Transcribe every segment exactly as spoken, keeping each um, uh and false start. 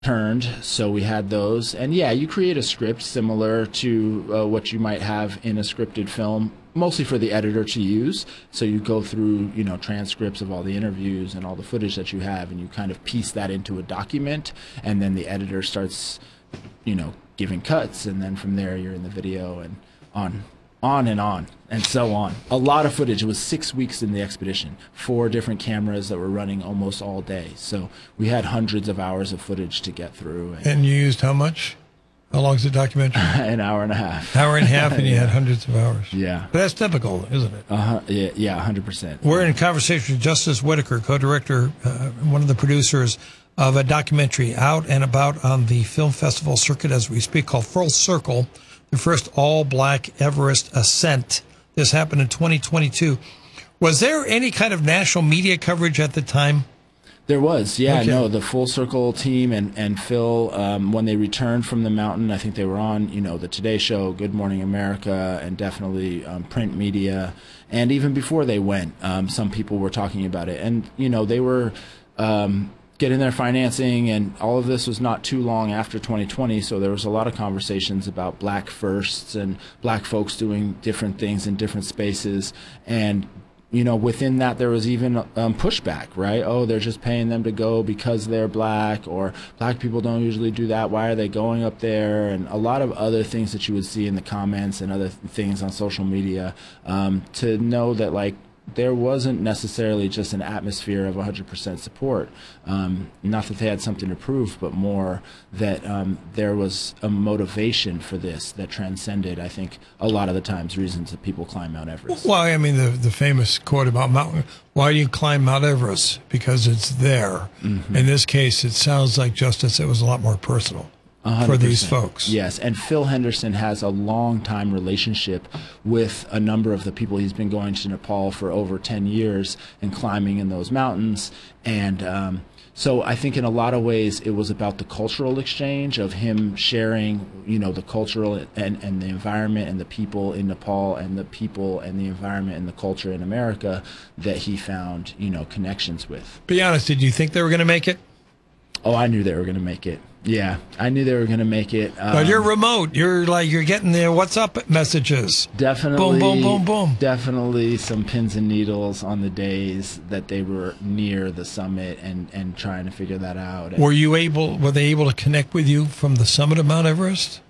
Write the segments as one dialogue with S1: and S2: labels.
S1: turned, so we had those. And yeah, you create a script similar to uh, what you might have in a scripted film, mostly for the editor to use. So you go through, you know, transcripts of all the interviews and all the footage that you have, and you kind of piece that into a document, and then the editor starts, you know, giving cuts, and then from there you're in the video, and on on and on and so on. A lot of footage. It was six weeks in the expedition, four different cameras that were running almost all day. So we had hundreds of hours of footage to get through.
S2: And, and you used how much? How long is the documentary?
S1: An hour and a half.
S2: Hour and a half, and you
S1: yeah.
S2: had hundreds of hours.
S1: Yeah.
S2: But that's typical, isn't it?
S1: Uh-huh. Yeah, yeah, one hundred percent.
S2: We're in conversation with Justice Whittaker, co-director, uh, one of the producers of a documentary out and about on the film festival circuit as we speak called Full Circle, the first all-black Everest ascent. This happened in twenty twenty-two. Was there any kind of national media coverage at the time?
S1: There was, yeah.
S2: Okay.
S1: No, the Full Circle team and, and Phil, um, when they returned from the mountain, I think they were on, you know, the Today Show, Good Morning America, and definitely um, print media. And even before they went, um, some people were talking about it. And, you know, they were um, getting their financing, and all of this was not too long after twenty twenty, so there was a lot of conversations about black firsts and black folks doing different things in different spaces. And you know, within that, there was even um, pushback, right? Oh, they're just paying them to go because they're black, or black people don't usually do that. Why are they going up there? And a lot of other things that you would see in the comments and other th- things on social media, um, to know that, like, there wasn't necessarily just an atmosphere of one hundred percent support. Um, not that they had something to prove, but more that um, there was a motivation for this that transcended, I think, a lot of the times reasons that people climb Mount Everest.
S2: Well, I mean, the, the famous quote about mountain, why do you climb Mount Everest? Because it's there. Mm-hmm. In this case, it sounds like, Justice, it was a lot more personal.
S1: one hundred percent.
S2: For these folks.
S1: Yes, and Phil Henderson has a long-time relationship with a number of the people. He's been going to Nepal for over ten years and climbing in those mountains. And um, so I think in a lot of ways it was about the cultural exchange of him sharing, you know, the cultural and, and the environment and the people in Nepal and the people and the environment and the culture in America that he found, you know, connections with.
S2: Be honest, did you think they were going to make it?
S1: Oh, I knew they were going to make it. Yeah, I knew they were going to make it. Um,
S2: but you're remote. You're like, you're getting the what's up messages.
S1: Definitely.
S2: Boom, boom, boom, boom.
S1: Definitely some pins and needles on the days that they were near the summit and, and trying to figure that out.
S2: Were you able, were they able to connect with you from the summit of Mount Everest?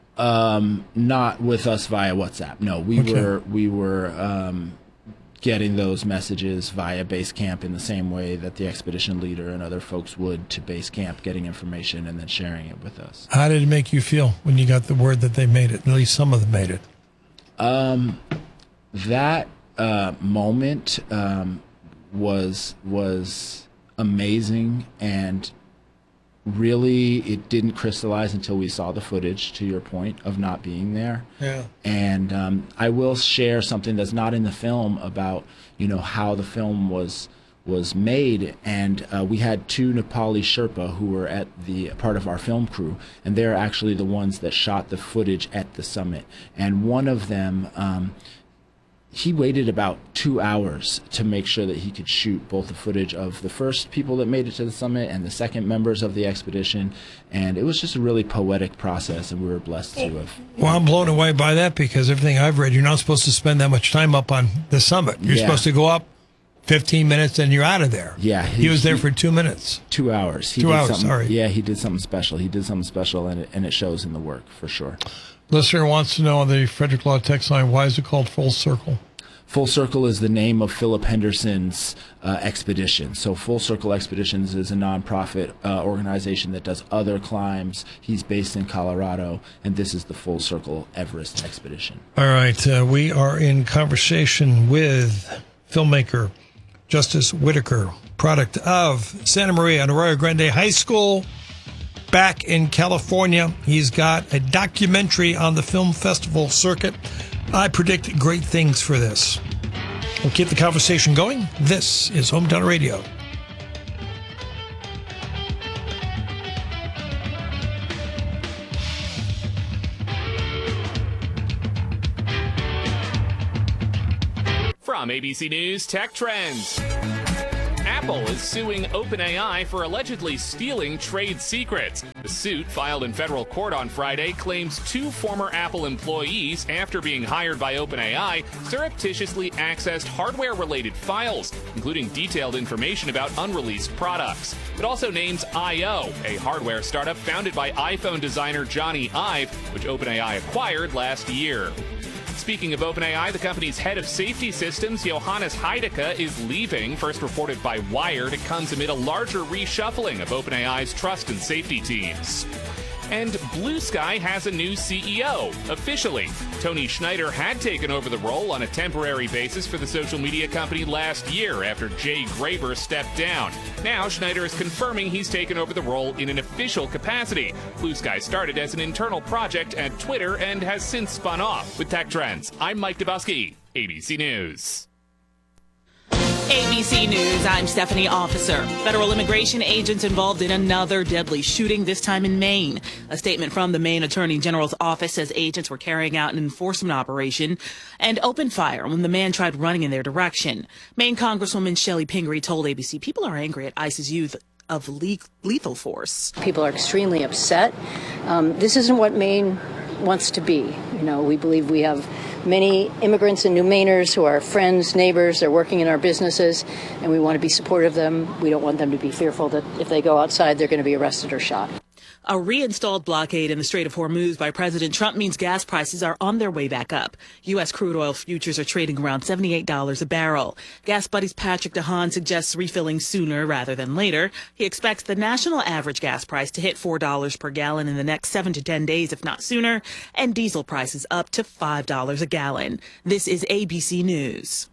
S1: Um, not with us via WhatsApp. No, we okay. were, we were, um, getting those messages via base camp in the same way that the expedition leader and other folks would to base camp, getting information and then sharing it with us.
S2: How did it make you feel when you got the word that they made it? At least some of them made it.
S1: Um, that uh, moment um, was was amazing, and really it didn't crystallize until we saw the footage, to your point, of not being there.
S2: Yeah.
S1: And um, I will share something that's not in the film about, you know, how the film was was made. And uh, we had two Nepali Sherpa who were at the part of our film crew, and they're actually the ones that shot the footage at the summit. And one of them, um, he waited about two hours to make sure that he could shoot both the footage of the first people that made it to the summit and the second members of the expedition. And it was just a really poetic process, and we were blessed to have.
S2: Well, I'm blown away by that, because everything I've read, you're not supposed to spend that much time up on the summit. You're
S1: yeah.
S2: supposed to go up fifteen minutes and you're out of there.
S1: Yeah.
S2: He, he was there he, for two minutes.
S1: Two hours. He
S2: two
S1: did
S2: hours, sorry.
S1: Yeah, he did something special. He did something special, and it, and it shows in the work, for sure.
S2: Listener wants to know on the Frederick Law text line, why is it called Full Circle?
S1: Full Circle is the name of Philip Henderson's uh, expedition. So Full Circle Expeditions is a nonprofit uh, organization that does other climbs. He's based in Colorado, and this is the Full Circle Everest expedition.
S2: All right. Uh, we are in conversation with filmmaker Justice Whittaker, product of Santa Maria and Arroyo Grande High School back in California. He's got a documentary on the film festival circuit. I predict great things for this. We'll keep the conversation going. This is Hometown Radio.
S3: From A B C News Tech Trends. Apple is suing OpenAI for allegedly stealing trade secrets. The suit, filed in federal court on Friday, claims two former Apple employees, after being hired by OpenAI, surreptitiously accessed hardware-related files, including detailed information about unreleased products. It also names I O, a hardware startup founded by iPhone designer Johnny Ive, which OpenAI acquired last year. Speaking of OpenAI, the company's head of safety systems, Johannes Heideke, is leaving. First reported by Wired, it comes amid a larger reshuffling of OpenAI's trust and safety teams. And Blue Sky has a new C E O, officially. Tony Schneider had taken over the role on a temporary basis for the social media company last year after Jay Graber stepped down. Now Schneider is confirming he's taken over the role in an official capacity. Blue Sky started as an internal project at Twitter and has since spun off. With Tech Trends, I'm Mike Dubusky, A B C News.
S4: A B C News, I'm Stephanie Officer. Federal immigration agents involved in another deadly shooting, this time in Maine. A statement from the Maine Attorney General's office says agents were carrying out an enforcement operation and opened fire when the man tried running in their direction. Maine Congresswoman Shelley Pingree told A B C people are angry at ICE's use of le- lethal force.
S5: People are extremely upset. Um, this isn't what Maine wants to be. You know, we believe we have many immigrants and New Mainers who are friends, neighbors, they're working in our businesses, and we want to be supportive of them. We don't want them to be fearful that if they go outside, they're going to be arrested or shot.
S4: A reinstalled blockade in the Strait of Hormuz by President Trump means gas prices are on their way back up. U S crude oil futures are trading around seventy-eight dollars a barrel. Gas Buddy's Patrick DeHaan suggests refilling sooner rather than later. He expects the national average gas price to hit four dollars per gallon in the next seven to ten days, if not sooner, and diesel prices up to five dollars a gallon. This is A B C News.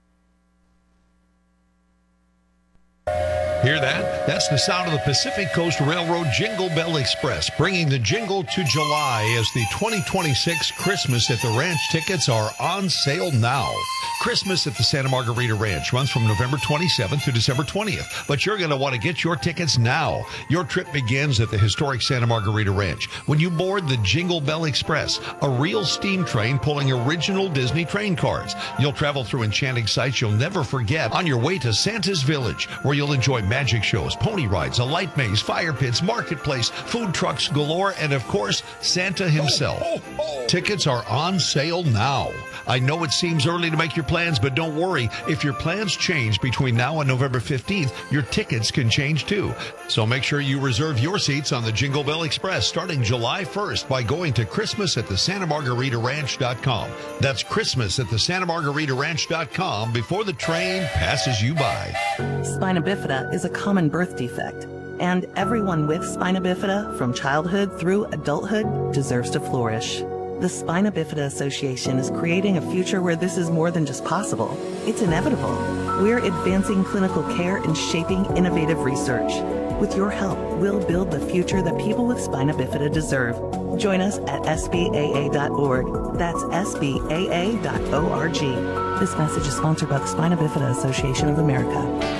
S6: Hear that? That's the sound of the Pacific Coast Railroad Jingle Bell Express, bringing the jingle to July as the twenty twenty-six Christmas at the Ranch tickets are on sale now. Christmas at the Santa Margarita Ranch runs from November twenty-seventh to December twentieth, but you're going to want to get your tickets now. Your trip begins at the historic Santa Margarita Ranch when you board the Jingle Bell Express, a real steam train pulling original Disney train cars. You'll travel through enchanting sights you'll never forget on your way to Santa's Village, where you'll enjoy magic shows, pony rides, a light maze, fire pits, marketplace, food trucks galore, and of course, Santa himself. Oh, oh, oh. Tickets are on sale now. I know it seems early to make your plans, but don't worry. If your plans change between now and November fifteenth, your tickets can change too. So make sure you reserve your seats on the Jingle Bell Express starting July first by going to Christmas at the Santa Margarita Ranch dot com. That's Christmas at the Santa Margarita Ranch dot com before the train passes you by.
S7: Spina bifida is a common birth defect, and everyone with spina bifida from childhood through adulthood deserves to flourish. The Spina Bifida Association is creating a future where this is more than just possible. It's inevitable. We're advancing clinical care and shaping innovative research. With your help, we'll build the future that people with spina bifida deserve. Join us at S B A A dot org. That's S B A A dot org. This message is sponsored by the Spina Bifida Association of America.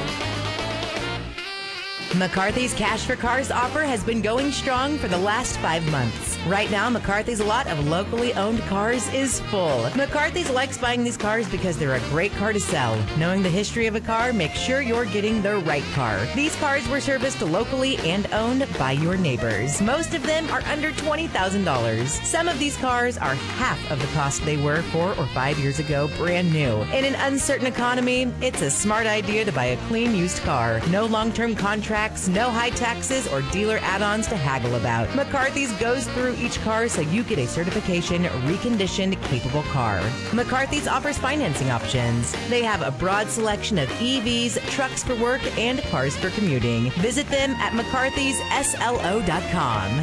S8: McCarthy's Cash for Cars offer has been going strong for the last five months. Right now, McCarthy's lot of locally owned cars is full. McCarthy's likes buying these cars because they're a great car to sell. Knowing the history of a car, make sure you're getting the right car. These cars were serviced locally and owned by your neighbors. Most of them are under twenty thousand dollars. Some of these cars are half of the cost they were four or five years ago, brand new. In an uncertain economy, it's a smart idea to buy a clean used car. No long-term contracts, no high taxes or dealer add-ons to haggle about. McCarthy's goes through each car so you get a certification reconditioned capable car. McCarthy's offers financing options. They have a broad selection of E Vs, trucks for work, and cars for commuting. Visit them at McCarthy's S L O dot com.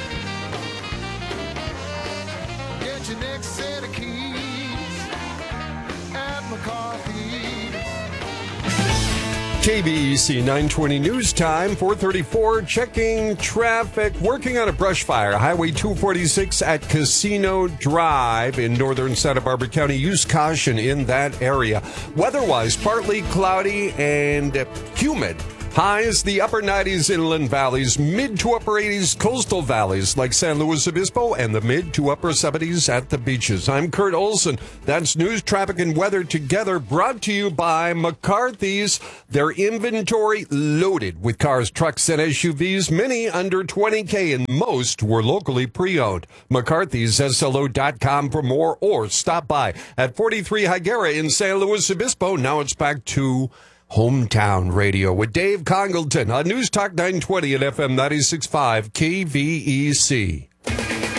S9: Get your next set of keys at McCarthy's.
S10: K B E C nine twenty News Time, four thirty-four, checking traffic, working on a brush fire. Highway two forty-six at Casino Drive in northern Santa Barbara County. Use caution in that area. Weather-wise, partly cloudy and humid. Highs, the upper nineties inland valleys, mid to upper eighties coastal valleys like San Luis Obispo, and the mid to upper seventies at the beaches. I'm Kurt Olson. That's news, traffic, and weather together, brought to you by McCarthy's. Their inventory loaded with cars, trucks, and S U Vs, many under twenty K, and most were locally pre-owned. McCarthy's S L O dot com for more, or stop by at forty-three Higuera in San Luis Obispo. Now it's back to Hometown Radio with Dave Congleton on News Talk nine twenty at F M ninety-six point five K V E C.